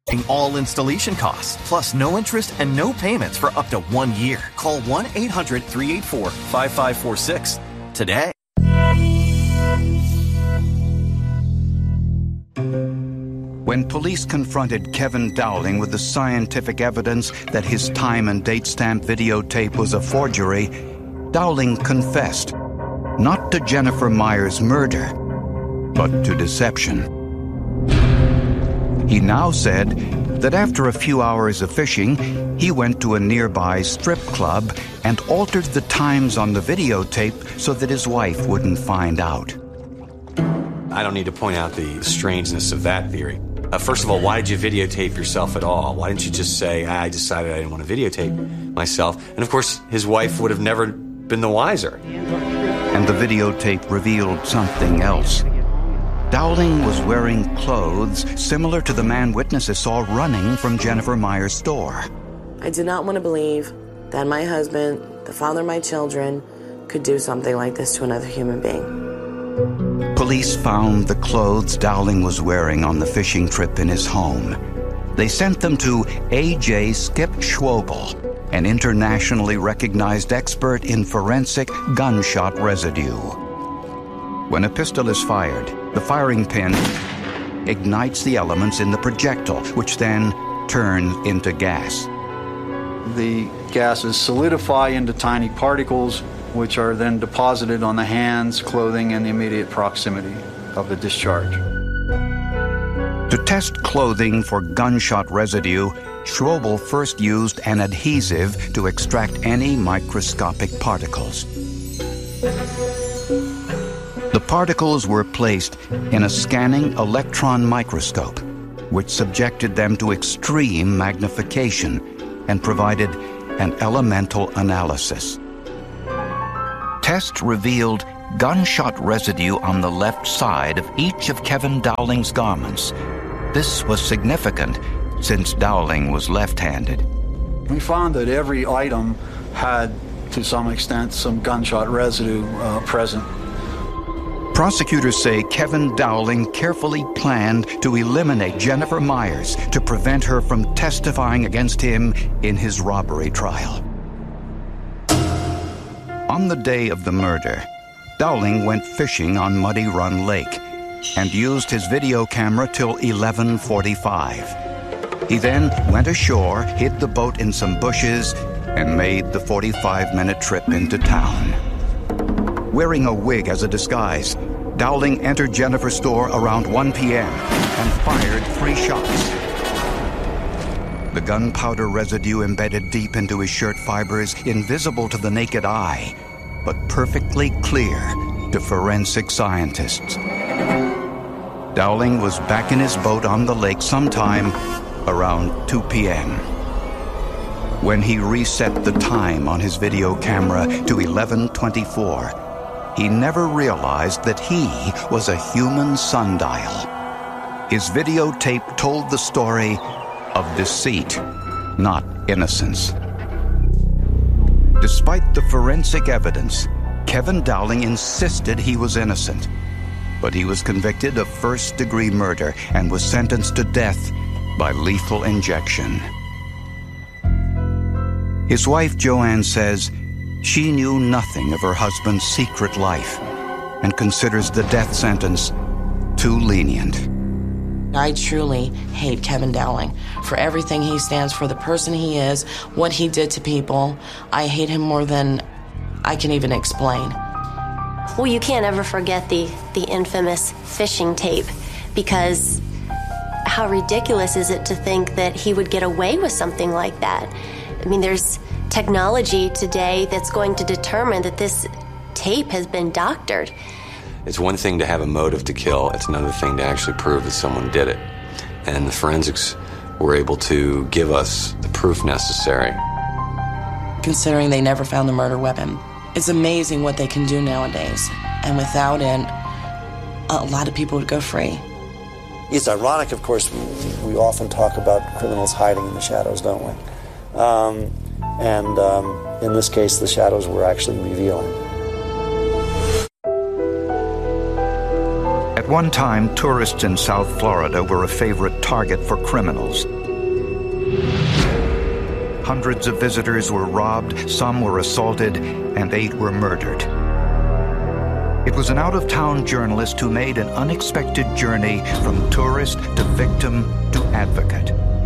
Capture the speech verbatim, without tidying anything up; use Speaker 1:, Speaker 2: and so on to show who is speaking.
Speaker 1: All installation costs, plus no interest and no payments for up to one year. Call one eight hundred three eight four five five four six today.
Speaker 2: When police confronted Kevin Dowling with the scientific evidence that his time and date stamp videotape was a forgery, Dowling confessed, not to Jennifer Myers' murder, but to deception. He now said that after a few hours of fishing, he went to a nearby strip club and altered the times on the videotape so that his wife wouldn't find out.
Speaker 3: I don't need to point out the strangeness of that theory. Uh, first of all, why did you videotape yourself at all? Why didn't you just say, I decided I didn't want to videotape myself? And of course, his wife would have never been the wiser.
Speaker 2: And the videotape revealed something else. Dowling was wearing clothes similar to the man witnesses saw running from Jennifer Myers' store.
Speaker 4: I did not want to believe that my husband, the father of my children, could do something like this to another human being.
Speaker 2: Police found the clothes Dowling was wearing on the fishing trip in his home. They sent them to A J Skip Schwobel, an internationally recognized expert in forensic gunshot residue. When a pistol is fired, the firing pin ignites the elements in the projectile, which then turns into gas.
Speaker 5: The gases solidify into tiny particles, which are then deposited on the hands, clothing, and the immediate proximity of the discharge.
Speaker 2: To test clothing for gunshot residue, Schwobel first used an adhesive to extract any microscopic particles. The particles were placed in a scanning electron microscope, which subjected them to extreme magnification and provided an elemental analysis. Tests revealed gunshot residue on the left side of each of Kevin Dowling's garments. This was significant since Dowling was left-handed.
Speaker 5: We found that every item had, to some extent, some gunshot residue uh, present.
Speaker 2: Prosecutors say Kevin Dowling carefully planned to eliminate Jennifer Myers to prevent her from testifying against him in his robbery trial. On the day of the murder, Dowling went fishing on Muddy Run Lake and used his video camera till eleven forty-five. He then went ashore, hid the boat in some bushes, and made the forty-five minute trip into town. Wearing a wig as a disguise, Dowling entered Jennifer's store around one p.m. and fired three shots. The gunpowder residue embedded deep into his shirt fibers, invisible to the naked eye, but perfectly clear to forensic scientists. Dowling was back in his boat on the lake sometime around two p.m. When he reset the time on his video camera to eleven twenty-four, he never realized that he was a human sundial. His videotape told the story of deceit, not innocence. Despite the forensic evidence, Kevin Dowling insisted he was innocent, but he was convicted of first-degree murder and was sentenced to death by lethal injection. His wife, Joanne, says she knew nothing of her husband's secret life and considers the death sentence too lenient.
Speaker 4: I truly hate Kevin Dowling for everything he stands for, the person he is, what he did to people. I hate him more than I can even explain.
Speaker 6: Well, you can't ever forget the, the infamous fishing tape, because how ridiculous is it to think that he would get away with something like that? I mean, there's technology today that's going to determine that this tape has been doctored.
Speaker 3: It's one thing to have a motive to kill. It's another thing to actually prove that someone did it. And the forensics were able to give us the proof necessary.
Speaker 4: Considering they never found the murder weapon, it's amazing what they can do nowadays. And without it, a lot of people would go free.
Speaker 7: It's ironic, of course, we often talk about criminals hiding in the shadows, don't we? Um, and um, in this case, the shadows were actually revealing.
Speaker 2: At At one time, tourists in South Florida were a favorite target for criminals. Hundreds of visitors were robbed, some were assaulted, and eight were murdered. It was an out-of-town journalist who made an unexpected journey from tourist to victim to advocate.